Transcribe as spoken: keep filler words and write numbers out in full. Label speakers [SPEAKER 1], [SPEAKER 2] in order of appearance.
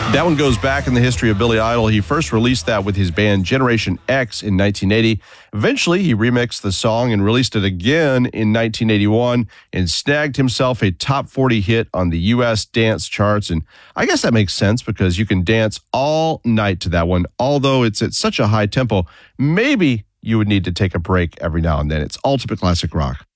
[SPEAKER 1] That one goes back in the history of Billy Idol. He first released that with his band Generation X in nineteen eighty. Eventually, he remixed the song and released it again in nineteen eighty-one and snagged himself a top forty hit on the U S dance charts. And I guess that makes sense because you can dance all night to that one, although it's at such a high tempo. Maybe you would need to take a break every now and then. It's Ultimate Classic Rock.